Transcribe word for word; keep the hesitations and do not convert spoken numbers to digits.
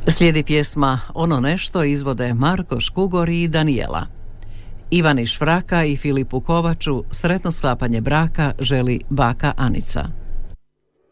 Slijedi pjesma Ono nešto, izvode Marko Škugor i Danijela. Ivani Švraka i Filipu Kovaču sretno sklapanje braka želi baka Anica.